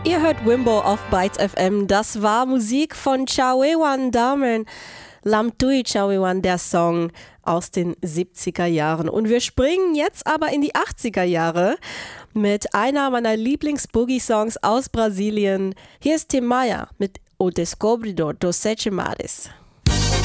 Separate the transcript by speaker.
Speaker 1: Ihr hört Wimbo auf Bytes FM. Das war Musik von Chawewan Damen. Lam Tui Chawewan, der Song aus den 70er Jahren. Und wir springen jetzt aber in die 80er Jahre mit einer meiner Lieblings-Boogie-Songs aus Brasilien. Hier ist Timaya mit O Descobrido dos Sete Mares.